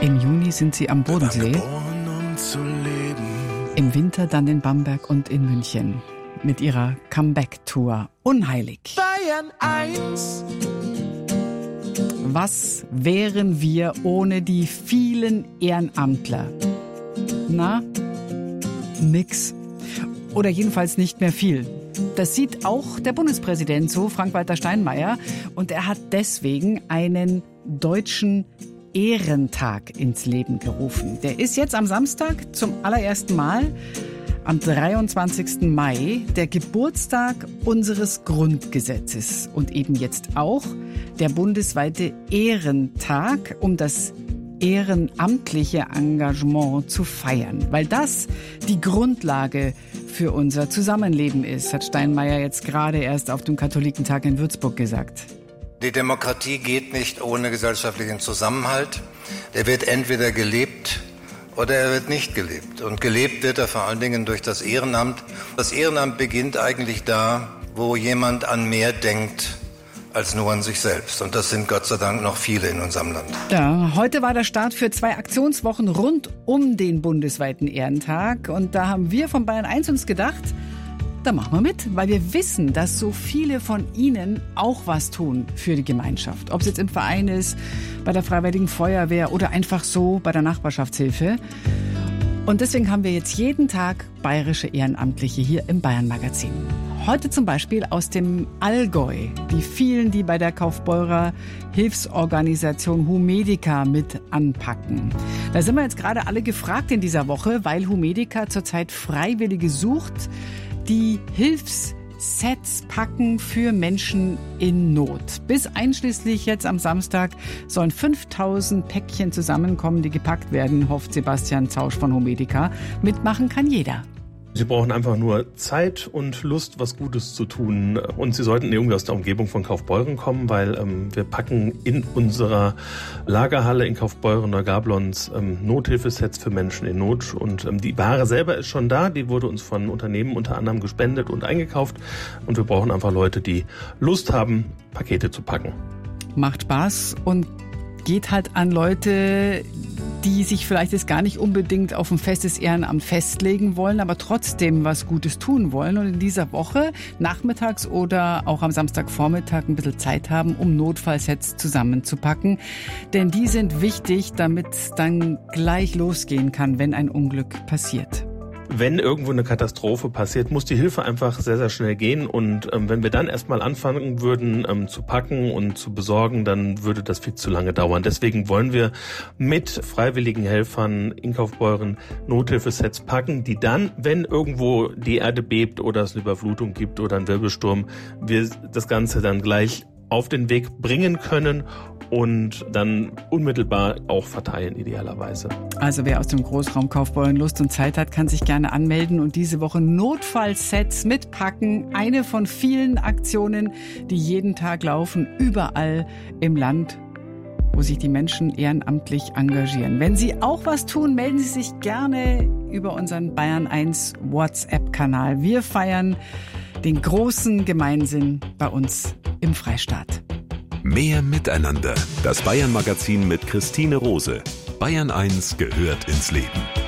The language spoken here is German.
Im Juni sind sie am Bodensee, im Winter dann in Bamberg und in München mit ihrer Comeback-Tour Unheilig. Bayern 1. Was wären wir ohne die vielen Ehrenamtler? Na, nix. Oder jedenfalls nicht mehr viel. Das sieht auch der Bundespräsident so, Frank-Walter Steinmeier. Und er hat deswegen einen deutschen Ehrentag ins Leben gerufen. Der ist jetzt am Samstag zum allerersten Mal, am 23. Mai, der Geburtstag unseres Grundgesetzes. Und eben jetzt auch der bundesweite Ehrentag, um das ehrenamtliche Engagement zu feiern. Weil das die Grundlage für unser Zusammenleben ist, hat Steinmeier jetzt gerade erst auf dem Katholikentag in Würzburg gesagt. Die Demokratie geht nicht ohne gesellschaftlichen Zusammenhalt. Der wird entweder gelebt oder er wird nicht gelebt. Und gelebt wird er vor allen Dingen durch das Ehrenamt. Das Ehrenamt beginnt eigentlich da, wo jemand an mehr denkt als nur an sich selbst. Und das sind Gott sei Dank noch viele in unserem Land. Ja, heute war der Start für 2 Aktionswochen rund um den bundesweiten Ehrentag. Und da haben wir von Bayern 1 uns gedacht, da machen wir mit, weil wir wissen, dass so viele von Ihnen auch was tun für die Gemeinschaft. Ob es jetzt im Verein ist, bei der Freiwilligen Feuerwehr oder einfach so bei der Nachbarschaftshilfe. Und deswegen haben wir jetzt jeden Tag bayerische Ehrenamtliche hier im Bayern-Magazin. Heute zum Beispiel aus dem Allgäu. Die vielen, die bei der Kaufbeurer Hilfsorganisation Humedica mit anpacken. Da sind wir jetzt gerade alle gefragt in dieser Woche, weil Humedica zurzeit Freiwillige sucht, die Hilfssets packen für Menschen in Not. Bis einschließlich jetzt am Samstag sollen 5000 Päckchen zusammenkommen, die gepackt werden, hofft Sebastian Zausch von Humedica. Mitmachen kann jeder. Sie brauchen einfach nur Zeit und Lust, was Gutes zu tun. Und Sie sollten irgendwie aus der Umgebung von Kaufbeuren kommen, weil wir packen in unserer Lagerhalle in Kaufbeuren Neugablons Nothilfesets für Menschen in Not. Und die Ware selber ist schon da. Die wurde uns von Unternehmen unter anderem gespendet und eingekauft. Und wir brauchen einfach Leute, die Lust haben, Pakete zu packen. Macht Spaß und geht halt an Leute, die sich vielleicht jetzt gar nicht unbedingt auf ein festes Ehrenamt festlegen wollen, aber trotzdem was Gutes tun wollen und in dieser Woche nachmittags oder auch am Samstagvormittag ein bisschen Zeit haben, um Notfallsets zusammenzupacken. Denn die sind wichtig, damit es dann gleich losgehen kann, wenn ein Unglück passiert. Wenn irgendwo eine Katastrophe passiert, muss die Hilfe einfach sehr, sehr schnell gehen. Und wenn wir dann erstmal anfangen würden zu packen und zu besorgen, dann würde das viel zu lange dauern. Deswegen wollen wir mit freiwilligen Helfern in Kaufbeuren Nothilfesets packen, die dann, wenn irgendwo die Erde bebt oder es eine Überflutung gibt oder einen Wirbelsturm, wir das Ganze dann gleich auf den Weg bringen können und dann unmittelbar auch verteilen, idealerweise. Also wer aus dem Großraum Kaufbeuren Lust und Zeit hat, kann sich gerne anmelden und diese Woche Notfallsets mitpacken. Eine von vielen Aktionen, die jeden Tag laufen, überall im Land, wo sich die Menschen ehrenamtlich engagieren. Wenn Sie auch was tun, melden Sie sich gerne über unseren Bayern 1 WhatsApp-Kanal. Wir feiern den großen Gemeinsinn bei uns im Freistaat. Mehr Miteinander. Das Bayern-Magazin mit Christine Rose. Bayern 1 gehört ins Leben.